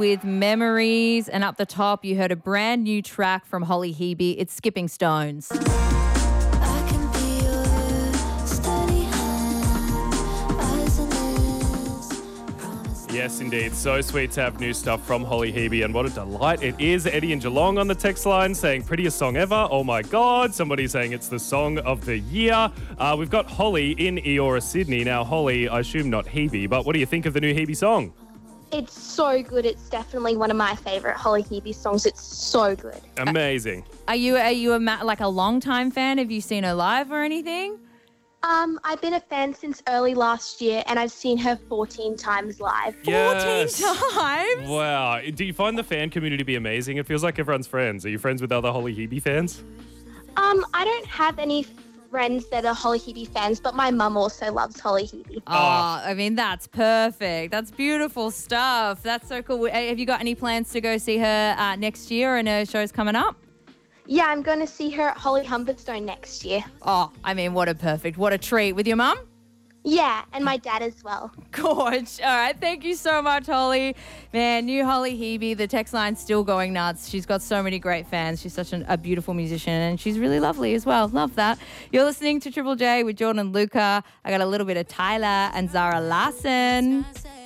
with Memories, and up the top you heard a brand new track from Holly Hebe. It's Skipping Stones. Yes, indeed. So sweet to have new stuff from Holly Hebe, and what a delight it is. Eddie in Geelong on the text line saying, prettiest song ever. Oh my God. Somebody saying it's the song of the year. We've got Holly in Eora, Sydney. Now, Holly, I assume not Hebe, but what do you think of the new Hebe song? It's so good. It's definitely one of my favourite Holly Hebe songs. It's so good. Amazing. Are you a long-time fan? Have you seen her live or anything? I've been a fan since early last year, and I've seen her 14 times live. 14 times? Wow. Do you find the fan community to be amazing? It feels like everyone's friends. Are you friends with other Holly Hebe fans? I don't have any friends that are Holly Hebe fans, but my mum also loves Holly Hebe. Oh, I mean, that's perfect. That's beautiful stuff. That's so cool. Have you got any plans to go see her next year and her show's coming up? Yeah, I'm going to see her at Holly Humberstone next year. Oh, I mean, what a treat. With your mum? Yeah, and my dad as well. Gorge. All right, thank you so much, Holly. Man, new Holly Hebe, the text line's still going nuts. She's got so many great fans. She's such a beautiful musician, and she's really lovely as well. Love that. You're listening to Triple J with Jordan and Luca. I got a little bit of Tyler and Zara Larson.